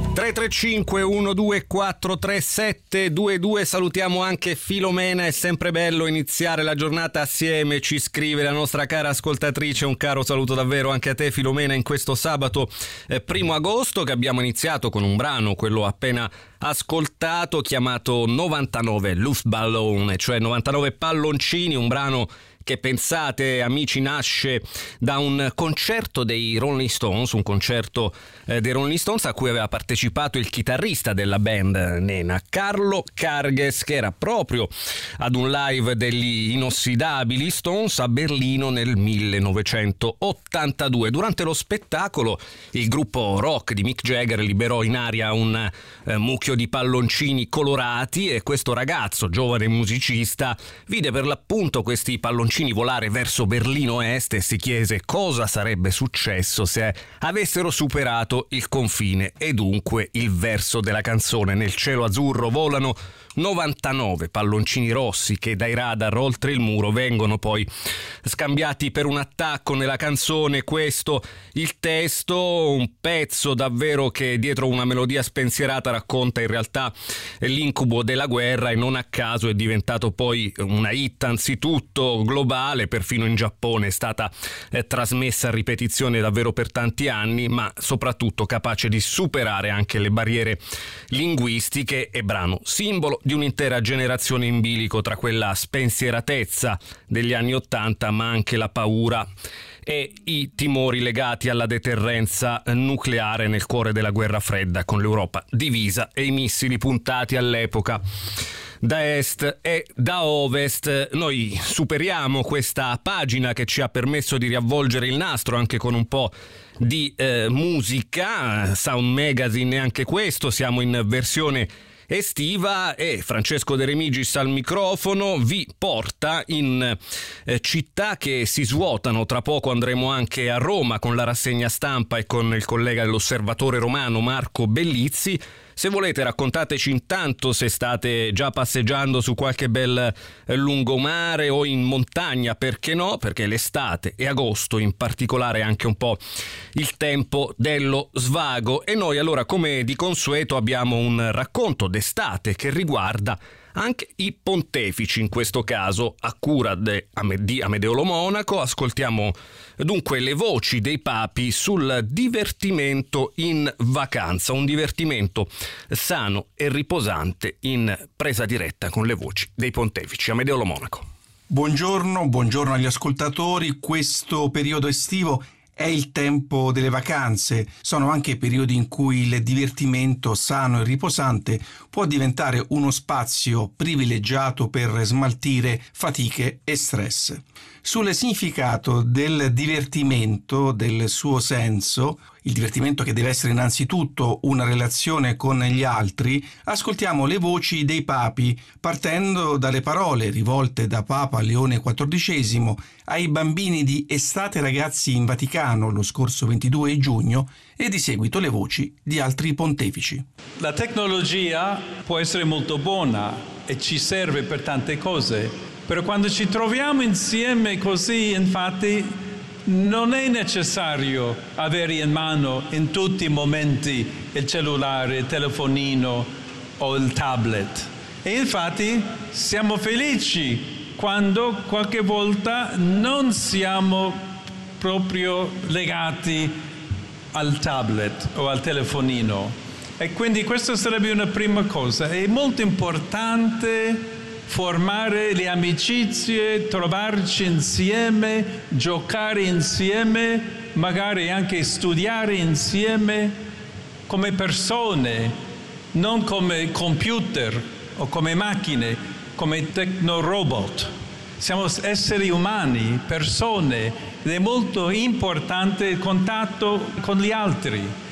335 1243 22. Salutiamo anche Filomena, è sempre bello iniziare la giornata assieme, ci scrive la nostra cara ascoltatrice. Un caro saluto davvero anche a te, Filomena, in questo sabato 1 agosto che abbiamo iniziato con un brano, quello appena ascoltato, chiamato 99 Luftballone, cioè 99 palloncini, un brano che, pensate amici, nasce da un concerto dei Rolling Stones, un concerto dei Rolling Stones a cui aveva partecipato il chitarrista della band nena, Carlo Carges, che era proprio ad un live degli inossidabili Stones a Berlino nel 1982. Durante lo spettacolo il gruppo rock di Mick Jagger liberò in aria un mucchio di palloncini colorati e questo ragazzo, giovane musicista, vide per l'appunto questi palloncini volare verso Berlino Est e si chiese cosa sarebbe successo se avessero superato il confine e dunque il verso della canzone. Nel cielo azzurro volano 99 palloncini rossi che dai radar oltre il muro vengono poi scambiati per un attacco nella canzone. Questo il testo, un pezzo davvero che dietro una melodia spensierata racconta in realtà l'incubo della guerra e non a caso è diventato poi una hit anzitutto globale, perfino in Giappone è stata trasmessa a ripetizione davvero per tanti anni, ma soprattutto capace di superare anche le barriere linguistiche e brano simbolo di un'intera generazione in bilico tra quella spensieratezza degli anni '80 ma anche la paura e i timori legati alla deterrenza nucleare nel cuore della guerra fredda, con l'Europa divisa e i missili puntati all'epoca da est e da ovest. Noi superiamo questa pagina che ci ha permesso di riavvolgere il nastro anche con un po' di musica, Sound Magazine e anche questo, siamo in versione estiva e Francesco De Remigis al microfono vi porta in città che si svuotano. Tra poco andremo anche a Roma con la rassegna stampa e con il collega dell'Osservatore Romano Marco Bellizzi. Se volete raccontateci intanto se state già passeggiando su qualche bel lungomare o in montagna, perché no, perché l'estate e agosto in particolare è anche un po' il tempo dello svago e noi allora come di consueto abbiamo un racconto d'estate che riguarda anche i pontefici, in questo caso a cura di Amedeo Monaco. Ascoltiamo dunque le voci dei papi sul divertimento in vacanza, un divertimento sano e riposante in presa diretta con le voci dei pontefici. Amedeo Monaco. Buongiorno agli ascoltatori. Questo periodo estivo è il tempo delle vacanze, sono anche periodi in cui il divertimento sano e riposante può diventare uno spazio privilegiato per smaltire fatiche e stress. Sul significato del divertimento, del suo senso, il divertimento che deve essere innanzitutto una relazione con gli altri, ascoltiamo le voci dei papi partendo dalle parole rivolte da Papa Leone XIV ai bambini di Estate Ragazzi in Vaticano lo scorso 22 giugno e di seguito le voci di altri pontefici. La tecnologia può essere molto buona e ci serve per tante cose, però quando ci troviamo insieme così, infatti, non è necessario avere in mano in tutti i momenti il cellulare, il telefonino o il tablet. E infatti siamo felici quando qualche volta non siamo proprio legati al tablet o al telefonino. E quindi questa sarebbe una prima cosa. È molto importante formare le amicizie, trovarci insieme, giocare insieme, magari anche studiare insieme come persone, non come computer o come macchine, come tecnorobot. Siamo esseri umani, persone, ed è molto importante il contatto con gli altri.